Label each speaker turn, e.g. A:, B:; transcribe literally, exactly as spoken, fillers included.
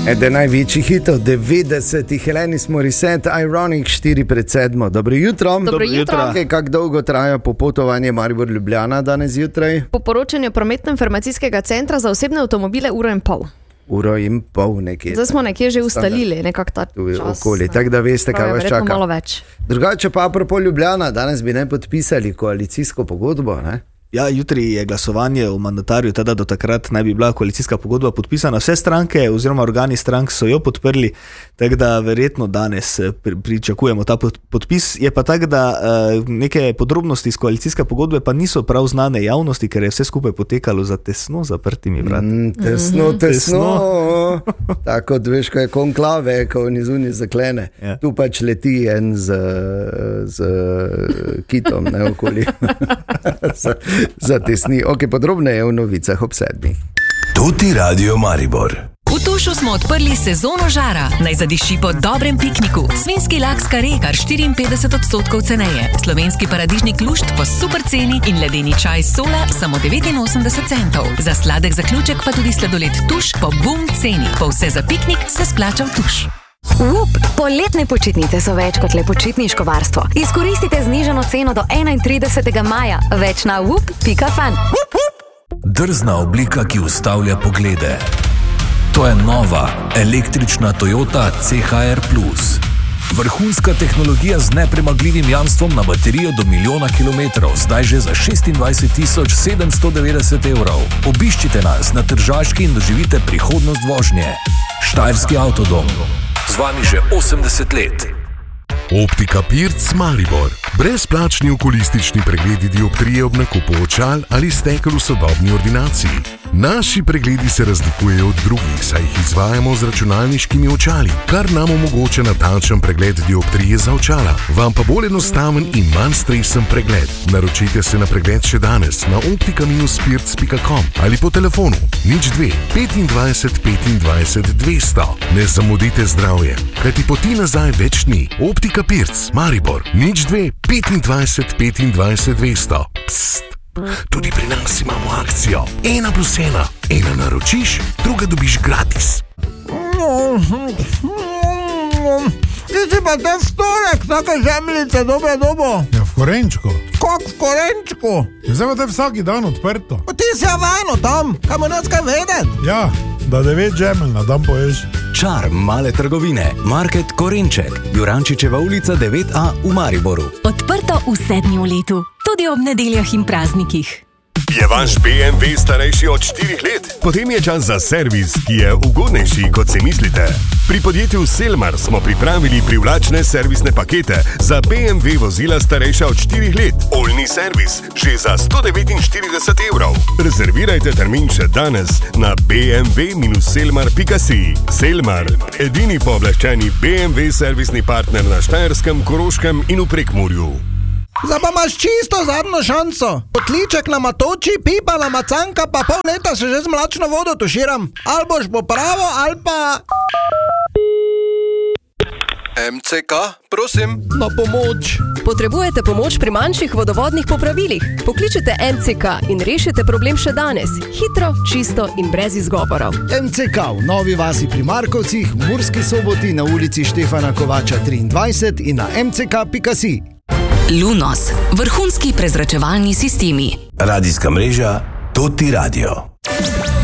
A: Eden največjih hitov devetdesetih, Alanis Morissette, Ironic, štiri pred sedmo. Dobro jutro.
B: Dobro jutro.
A: Okay, kako dolgo traja popotovanje Maribor-Ljubljana danes zjutraj?
B: Po poročanju prometno-informacijskega centra za osebne avtomobile uro in pol.
A: Uro in pol nekje.
B: Zdaj smo nekje že ustalili, nekako ta čas.
A: Okoli, tako da veste, kaj vas čaka.
B: Malo več.
A: Drugače pa apropo Ljubljana, danes bi ne podpisali koalicijsko pogodbo, ne?
C: Ja, jutri je glasovanje o mandatarju, teda do takrat naj bi bila koalicijska pogodba podpisana. Vse stranke oziroma organi strank so jo podprli, tako da verjetno danes pričakujemo ta podpis. Je pa tako, da neke podrobnosti iz koalicijske pogodbe pa niso prav znane javnosti, ker je vse skupaj potekalo za tesno zaprtimi vrati.
A: Mm, tesno, tesno. tesno. Tako, veš, ko je konklave, ko oni zunaj zaklene. Ja. Tu pač leti en z, z kitom, ne okoli. Zatesni. Ok, podrobneje v novicah ob sedmih.
D: Tuti Radio Maribor.
E: V Tušu smo odprli sezono žara. Naj zadiši po dobrem pikniku. Svinjski laks kare kar štiriinpetdeset odstotkov ceneje. Slovenski paradižnik lušt po super ceni in ledeni čaj sola samo devetinosemdeset centov. Za sladek zaključek pa tudi sladoled Tuš po bum ceni. Po vse za piknik se splača v Tuš.
F: Up, poletne počitnice so več kot le počitniško varstvo. Izkoristite znižano ceno do enaintridesetega maja. Več na up pika fan.
D: Drzna oblika, ki ustavlja poglede. To je nova električna Toyota C H R plus. Vrhunska tehnologija z nepremagljivim jamstvom na baterijo do milijona kilometrov, zdaj že za šestindvajset tisoč sedemsto devetdeset evrov. Obiščite nas na Tržaški in doživite prihodnost vožnje. Štajerski avtodom. Z vami že osemdeset let.
G: Optika Pirc Maribor. Brezplačni okulistični pregledi dioptrije ob nakupu očal ali stekel v sodobni ordinaciji. Naši pregledi se razlikujejo od drugih, saj jih izvajamo z računalniškimi očali, kar nam omogoča natančen pregled dioptrije za očala. Vam pa bolj enostaven in manj stresen pregled. Naročite se na pregled še danes na optika pirc pika com ali po telefonu nič dve petindvajset petindvajset dvesto. Ne zamudite zdravje, kajti poti nazaj več ni. Optika Pirc Maribor nič dve petindvajset petindvajset dvesto. Psst. Tudi pri nas imamo akcijo. Ena plus ena. Ena naročiš, druga dobiš gratis.
H: Ti si pa te vtorek, take žemljice dobe dobo.
I: Ja, v Korenčku.
H: Kak v Korenčku?
I: Ja, zdaj pa te vsaki dan odprto.
H: Pa ti si avano tam, kam mu nas kaj vedet?
I: Ja, da devet žemelj na dan poješ.
D: Čar male trgovine. Market Korenček. Jurančičeva ulica devet A v Mariboru.
E: Odprto vse dni v letu, tudi ob nedeljah in praznikih.
J: Je vaš B M W starejši od štirih let? Potem je čas za servis, ki je ugodnejši, kot si mislite. Pri podjetju Selmar smo pripravili privlačne servisne pakete za B M W vozila starejša od štirih let. Oljni servis že za sto devetinštirideset evrov. Rezervirajte termin še danes na b m w dash selmar pika si. Selmar, edini pooblaščeni B M W servisni partner na Štajerskem, Koroškem in v Prekmurju.
H: Zdaj pa imaš čisto zadnjo šanso. Potliček nama toči, pipa nama canka, pa pol leta se že z mlačno vodo tuširam. Ali boš bo pravo, ali pa...
K: M C K, prosim.
H: Na pomoč.
L: Potrebujete pomoč pri manjših vodovodnih popravilih? Pokličite M C K in rešite problem še danes. Hitro, čisto in brez izgovorov.
M: M C K v Novi vasi pri Markovcih, v Murski Soboti na ulici Štefana Kovača triindvajset in na m c k pika si.
E: Lunos, vrhunski prezračevalni sistemi.
D: Radijska mreža Tuti Radio.